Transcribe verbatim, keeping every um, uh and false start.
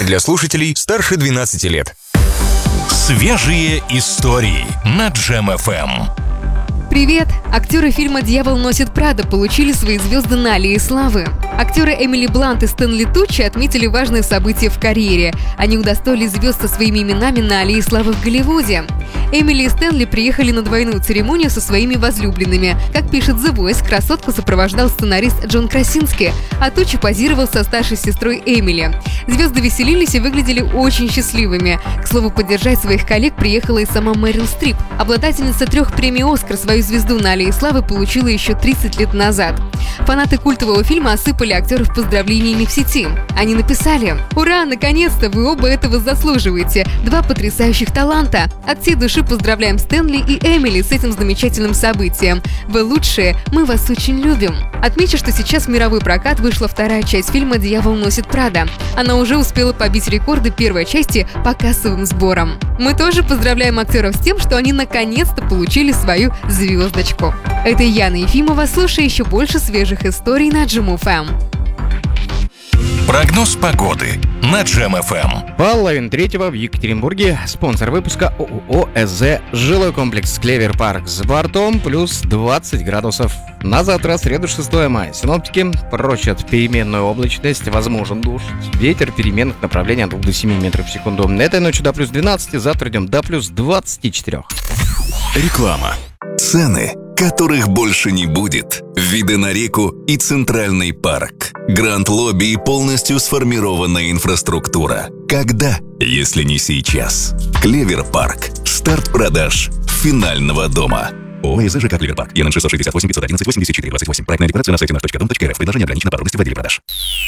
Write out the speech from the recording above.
для слушателей старше двенадцати лет. Свежие истории на Джем эф эм. Привет! Актеры фильма «Дьявол носит Прадо» получили свои звезды на аллее славы. Актеры Эмили Блант и Стэнли Туччи отметили важные события в карьере. Они удостоили звезд со своими именами на аллее славы в Голливуде. Эмили и Стэнли приехали на двойную церемонию со своими возлюбленными. Как пишет The Voice, красотку сопровождал сценарист Джон Красински, а Туччи позировал со старшей сестрой Эмили. Звезды веселились и выглядели очень счастливыми. К слову, поддержать своих коллег приехала и сама Мэрил Стрип. Обладательница трех премий «Оскар» свою звезду на аллее славы получила еще тридцать лет назад. Фанаты культового фильма осыпали актеров поздравлениями в сети. Они написали: «Ура! Наконец-то! Вы оба этого заслуживаете! Два потрясающих таланта! От всей души поздравляем Стэнли и Эмили с этим замечательным событием! Вы лучшие! Мы вас очень любим!» Отмечу, что сейчас в мировой прокат вышла вторая часть фильма «Дьявол носит Прадо». Она уже успела побить рекорды первой части по кассовым сборам. Мы тоже поздравляем актеров с тем, что они наконец-то получили свою звездочку. Это Яна Ефимова. Слушай еще больше свежих историй на Джем эф эм. Прогноз погоды на Джем эф эм. Половина третьего в Екатеринбурге. Спонсор выпуска ООО «СЗ». Жилой комплекс «Клевер Парк» с бортом плюс двадцать градусов. На завтра, среду, шестое мая. Синоптики прочат переменную облачность, возможен дождь. Ветер переменных направлений от двух до семи метров в секунду. Этой ночью до плюс двенадцати, завтра идем до плюс двадцати четырёх. Реклама. Цены, которых больше не будет. Виды на реку и Центральный парк. Гранд-лобби и полностью сформированная инфраструктура. Когда, если не сейчас? Клевер Парк. Старт продаж финального дома. ООО «СЗ ЖК Клевер Парк». ЕН шестьсот шестьдесят восемь пятьсот одиннадцать восемьдесят четыре двадцать восемь. Проектная декларация на сайте наш точка дом точка рф. Предложение ограничено по трудности в отделе продаж.